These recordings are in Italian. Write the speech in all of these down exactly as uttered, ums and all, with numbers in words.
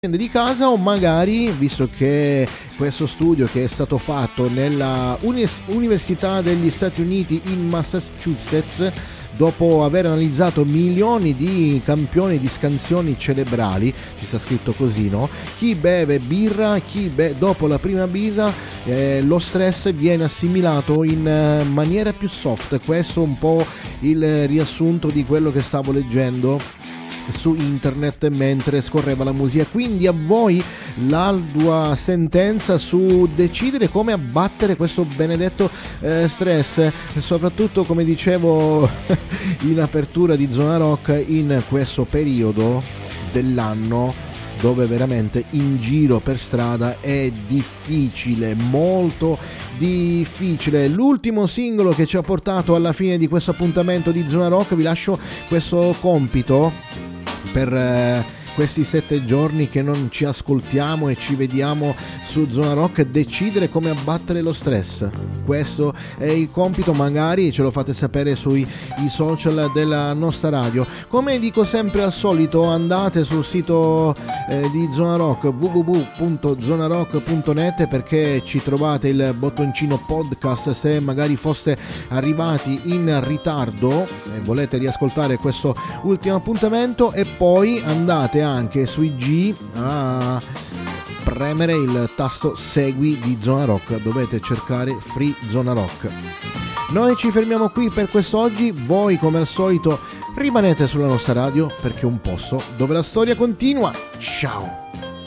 di casa, o magari, visto che questo studio che è stato fatto nella Unis- Università degli Stati Uniti in Massachusetts, dopo aver analizzato milioni di campioni di scansioni cerebrali, ci sta scritto così, no? Chi beve birra, chi be- dopo la prima birra eh, lo stress viene assimilato in eh, maniera più soft. Questo è un po' il riassunto di quello che stavo leggendo su internet mentre scorreva la musica. Quindi a voi l'ardua sentenza su decidere come abbattere questo benedetto eh, stress, soprattutto, come dicevo in apertura di Zona Rock, in questo periodo dell'anno dove veramente in giro per strada è difficile, molto difficile. L'ultimo singolo che ci ha portato alla fine di questo appuntamento di Zona Rock, vi lascio questo compito per eh, questi sette giorni che non ci ascoltiamo e ci vediamo su Zona Rock: decidere come abbattere lo stress. Questo è il compito, magari ce lo fate sapere sui i social della nostra radio. Come dico sempre al solito, andate sul sito eh, di Zona Rock, w w w punto zona rock punto net, perché ci trovate il bottoncino podcast se magari foste arrivati in ritardo e volete riascoltare questo ultimo appuntamento, e poi andate anche sui G a premere il tasto segui di Zona Rock, dovete cercare Free Zona Rock. Noi ci fermiamo qui per quest'oggi, voi come al solito rimanete sulla nostra radio, perché è un posto dove la storia continua. Ciao!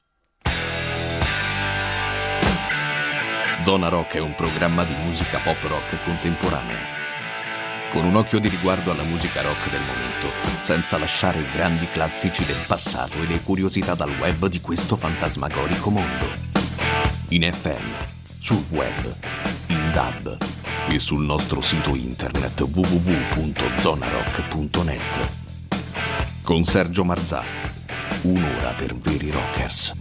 Zona Rock è un programma di musica pop rock contemporanea, con un occhio di riguardo alla musica rock del momento, senza lasciare i grandi classici del passato e le curiosità dal web di questo fantasmagorico mondo. In F M, sul web, in D A B e sul nostro sito internet w w w punto zona rock punto net. Con Sergio Marzà, un'ora per veri rockers.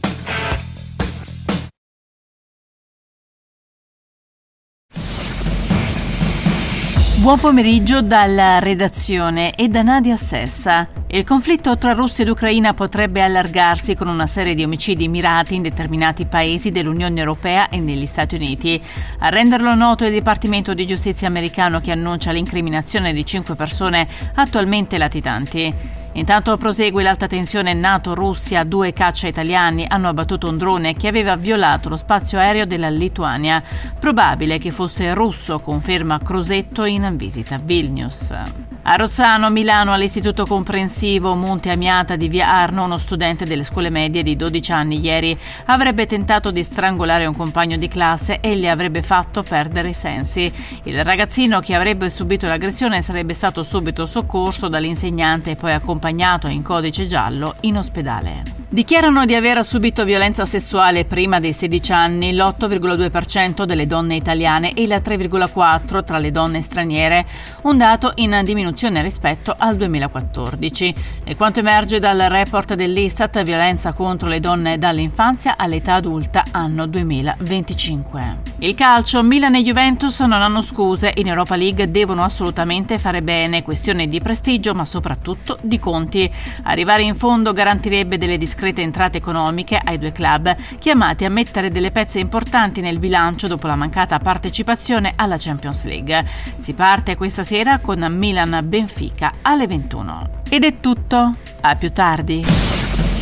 Buon pomeriggio dalla redazione e da Nadia Sessa. Il conflitto tra Russia ed Ucraina potrebbe allargarsi con una serie di omicidi mirati in determinati paesi dell'Unione Europea e negli Stati Uniti. A renderlo noto è il Dipartimento di Giustizia americano, che annuncia l'incriminazione di cinque persone attualmente latitanti. Intanto prosegue l'alta tensione NATO-Russia. Due caccia italiani hanno abbattuto un drone che aveva violato lo spazio aereo della Lituania. Probabile che fosse russo, conferma Crosetto in visita a Vilnius. A Rozzano, Milano, all'Istituto Comprensivo Monte Amiata di Via Arno, uno studente delle scuole medie di dodici anni ieri avrebbe tentato di strangolare un compagno di classe e le avrebbe fatto perdere i sensi. Il ragazzino che avrebbe subito l'aggressione sarebbe stato subito soccorso dall'insegnante e poi accompagnato in codice giallo in ospedale. Dichiarano di aver subito violenza sessuale prima dei sedici anni l'otto virgola due per cento delle donne italiane e il tre virgola quattro per cento tra le donne straniere, un dato in diminuzione rispetto al duemilaquattordici. E quanto emerge dal report dell'Istat, violenza contro le donne dall'infanzia all'età adulta anno duemilaventicinque. Il calcio, Milan e Juventus non hanno scuse, in Europa League devono assolutamente fare bene, questione di prestigio ma soprattutto di conti. Arrivare in fondo garantirebbe delle discrete entrate economiche ai due club, chiamati a mettere delle pezze importanti nel bilancio dopo la mancata partecipazione alla Champions League. Si parte questa sera con Milan Benfica alle ventuno. Ed è tutto, a più tardi.